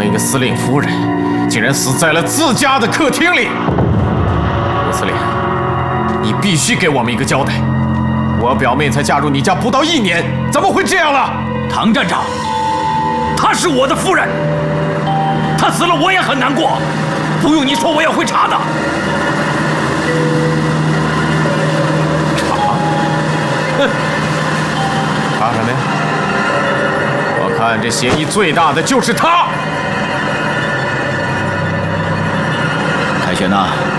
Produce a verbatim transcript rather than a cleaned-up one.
的一个司令夫人，竟然死在了自家的客厅里。吴司令，你必须给我们一个交代。我表妹才嫁入你家不到一年，怎么会这样了？ 唐站长，她是我的夫人，她死了我也很难过，不用你说我也会查的。 查？哼，查什么呀？我看这嫌疑最大的就是他。 凯旋呐！